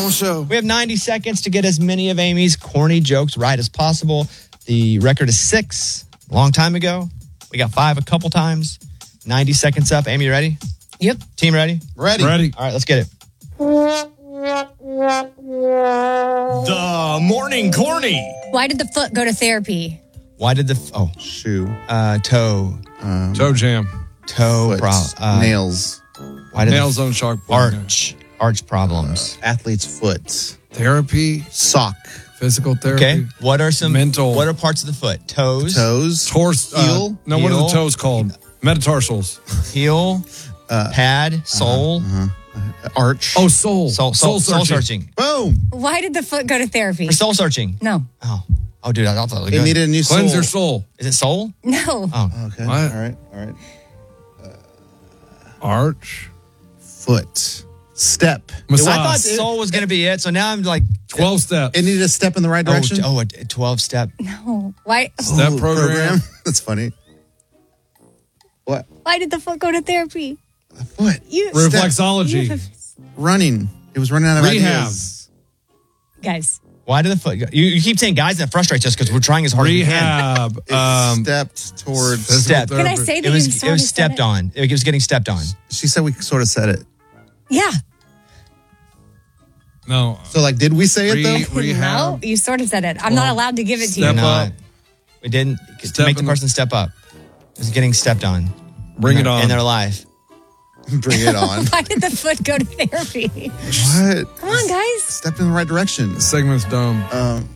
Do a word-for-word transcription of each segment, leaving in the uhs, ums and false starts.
Bones Show. We have ninety seconds to get as many of Amy's corny jokes right as possible. The record is six. A long time ago. We got five a couple times. ninety seconds up. Amy, you ready? Yep. Team ready? Ready. Ready. All right, let's get it. The morning corny. Why did the foot go to therapy? Why did the f- oh Shoe. uh toe Um, Toe jam. toe foot, pro, uh, nails. Why did Nails the on chalkboard. arch arch problems? Athlete's foot. Therapy. Sock. Physical therapy. Okay. What are some Mental. What are parts of the foot? Toes, Toes. Torse. Uh, Heel? no, what are Heel? the toes called? Metatarsals. heel, Uh, pad, sole, Arch. Oh, soul. soul, soul, soul searching. Boom. Why did the foot go to therapy? For soul searching. No. Oh, oh, dude, I thought that was They good. needed a new Cleanse soul. your soul. Is it soul? No. Oh, Okay. What? All right. All right. Arch. Foot. Step. Massage. I thought soul was gonna be it. So now I'm like, twelve steps. It needed a step in the right oh, direction. oh, a twelve step. No. Why? Step Ooh, program. That's funny. What? Why did the foot go to therapy? What? You, Reflexology. you Running. It was running out of Rehab. ideas. guys. Why did the foot? Go? You, you keep saying guys, that frustrates us because we're trying as hard as we can. Rehab. It Um, stepped towards. Step. Can I say that It was you it sort was of said stepped it? on. It was getting stepped on. She said we sort of said it. Yeah. no. So, like, did we say it though? Re- rehab. No, you sort of said it. I'm not Well, allowed to give it to step you. up. Not. We didn't to Step make the in the- person step up. It was getting stepped on. Bring in it their- on. in their life. Bring it on. Why did the foot go to therapy? What? Come on, guys. Stepped in the right direction. This segment's dumb. Um,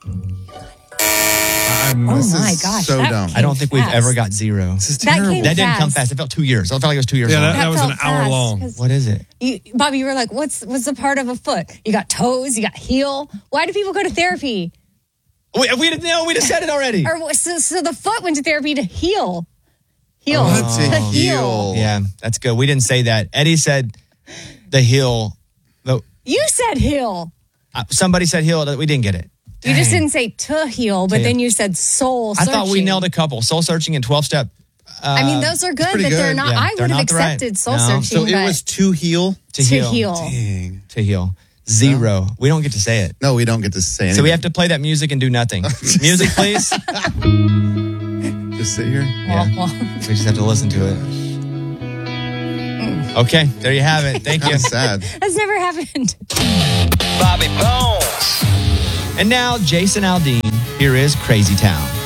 I'm Oh This my is gosh. so that dumb. came I don't think we've fast. ever got zero. this is That terrible. came That didn't come fast. fast. It felt two years. It felt like it was two years Yeah, long. that- was felt an hour fast, long. 'cause What is it? You, Bobby, you were like, what's what's the part of a foot? You got toes, you got heel. Why do people go to therapy? We, we didn't know. We just said it already. Or what- so, so the foot went to therapy to heal. Heal. Oh, to To heal. Yeah, that's good. We didn't say that. Eddie said the heel. The, You said heal. uh, somebody said heel. We didn't get it. You just Dang. didn't say to heal, but To- then you said soul I searching. thought we nailed a couple. Soul searching and twelve step I mean, those are good, pretty but they're good. not. Yeah, I they're would have not the right- accepted soul no. searching. So it but was to heal. to, to heal. heal. Dang. To heal. Zero. We don't get to say it. No, we don't get to say anything. So we have to play that music and do nothing. Music, please. just sit here. Yeah. Well, well, We just have to listen to it. Okay, there you have it. Thank you. Kind of sad. that's never happened. Bobby Bones. And now, Jason Aldean. Here is Crazy Town.